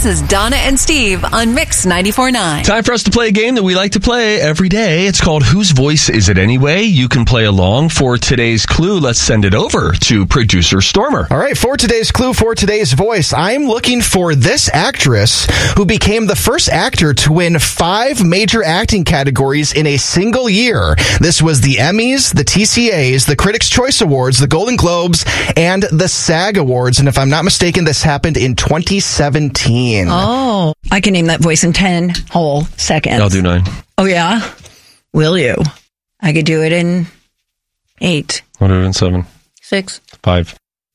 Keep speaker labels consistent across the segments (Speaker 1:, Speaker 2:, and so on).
Speaker 1: is Donna and Steve on Mix 94.9.
Speaker 2: Time for us to play a game that we like to play every day. It's called Whose Voice Is It Anyway? You can play along. For today's clue, let's send it over to producer Stormer.
Speaker 3: All right, for today's clue, for today's voice, I'm looking for this actress who became the first actor to win 5 major acting categories in a single year. This was the Emmys, the TCAs, the Critics' Choice Awards, the Golden Globes, and the SAG Awards. And if I'm not mistaken, this happened in 2017.
Speaker 4: Oh, I can name that voice in 10 whole seconds.
Speaker 2: I'll do 9.
Speaker 4: Oh, yeah? Will you? I could do it in 8.
Speaker 2: I'll do it in 7.
Speaker 4: 6.
Speaker 2: 5.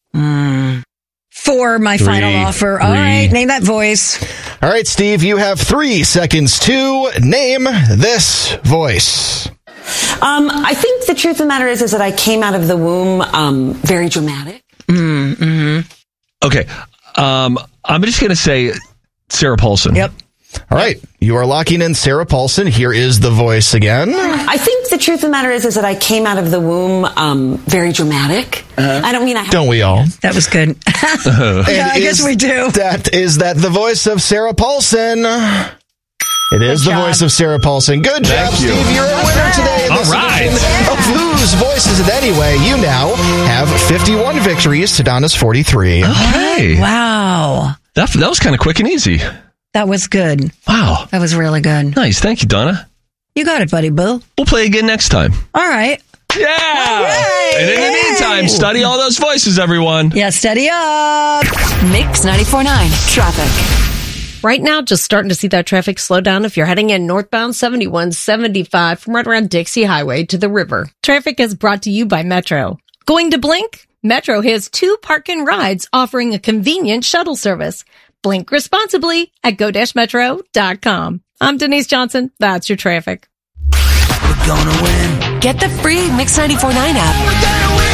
Speaker 4: 4, my
Speaker 2: 3,
Speaker 4: final offer.
Speaker 2: 3.
Speaker 4: All right, name that voice.
Speaker 3: All right, Steve, you have 3 seconds to name this voice.
Speaker 5: I think the truth of the matter is that I came out of the womb very dramatic.
Speaker 2: Okay. I'm just going to say Sarah Paulson.
Speaker 4: Yep.
Speaker 3: All right, you are locking in Sarah Paulson. Here is the voice again.
Speaker 5: I think the truth of the matter is that I came out of the womb very dramatic. I don't mean I have.
Speaker 3: Don't we all?
Speaker 4: That was good. I guess we do.
Speaker 3: Is that the voice of Sarah Paulson? It is the voice of Sarah Paulson. Good job, Steve. You're a winner today.
Speaker 2: All right.
Speaker 3: Of Whose Voice Is It Anyway? You now have 51 victories to Donna's 43.
Speaker 2: Okay.
Speaker 4: Wow.
Speaker 2: That was kind of quick and easy.
Speaker 4: That was good.
Speaker 2: Wow.
Speaker 4: That was really good.
Speaker 2: Nice. Thank you, Donna.
Speaker 4: You got it, buddy boo.
Speaker 2: We'll play again next time.
Speaker 4: All right.
Speaker 2: Yeah.
Speaker 4: Right.
Speaker 2: And in the meantime, study all those voices, everyone.
Speaker 4: Yeah, steady up.
Speaker 1: Mix 94.9 traffic.
Speaker 6: Right now, just starting to see that traffic slow down if you're heading in northbound 7175 from right around Dixie Highway to the river. Traffic is brought to you by Metro. Going to Blink? Metro has 2 park and rides offering a convenient shuttle service. Blink responsibly at go-metro.com. I'm Denise Johnson. That's your traffic.
Speaker 1: Get the free Mix 94.9 app.